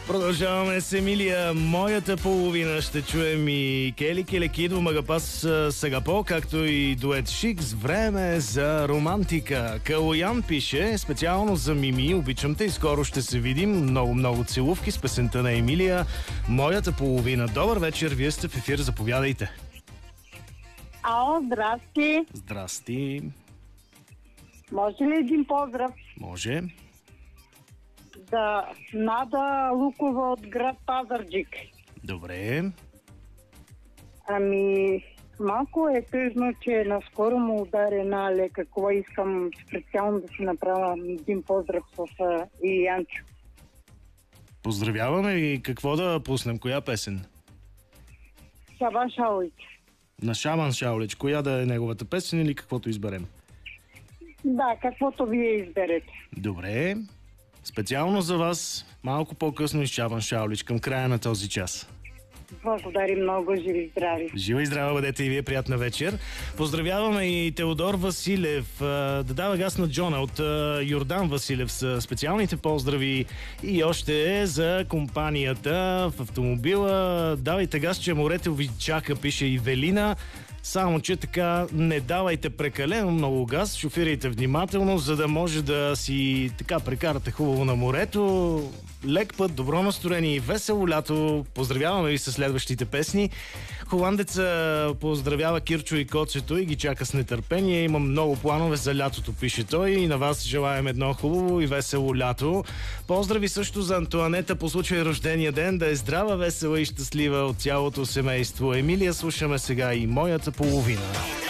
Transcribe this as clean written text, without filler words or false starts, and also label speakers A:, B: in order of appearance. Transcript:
A: Продължаваме с Емилия, моята половина. Ще чуем и Кели Келекидо, Магапас Сагапо, както и дует Шикс. Време за романтика. Калоян пише специално за Мими. Обичам те и скоро ще се видим. Много целувки с песента на Емилия, моята половина. Добър вечер, вие сте в ефир, заповядайте.
B: Ало, здрасти.
A: Здрасти.
B: Може ли един поздрав?
A: Може.
B: За Нада Лукова от град Пазарджик.
A: Добре.
B: Ами, малко е тъжно, че наскоро му удари една лека кола. Искам специално да си направя един поздрав с Илиянчо.
A: Поздравяваме и какво да пуснем? Коя песен?
B: Шабан Шаулич.
A: На Шабан Шаулич. Коя да е неговата песен или каквото изберем?
B: Да, каквото вие изберете.
A: Добре. Специално за вас, малко по-късно и Шабан Шаулич към края на този час.
B: Благодарим много, живи и здрави.
A: Жива и здрава бъдете и вие, приятна вечер. Поздравяваме и Теодор Василев. Да дава газ на Джона от Йордан Василев са специалните поздрави и още за компанията в автомобила. Давайте газ, че морето ви чака, пише Ивелина. Само, че така не давайте прекалено много газ, шофирайте внимателно, за да може да си така прекарате хубаво на морето. Лек път, добро настроение и весело лято. Поздравяваме ви с следващите песни. Холандеца поздравява Кирчо и Коцето и ги чака с нетърпение. Има много планове за лятото, пише той. И на вас желаем едно хубаво и весело лято. Поздрави също за Антоанета по случай рождения ден. Да е здрава, весела и щастлива от цялото семейство. Емилия, слушаме сега и моята половина.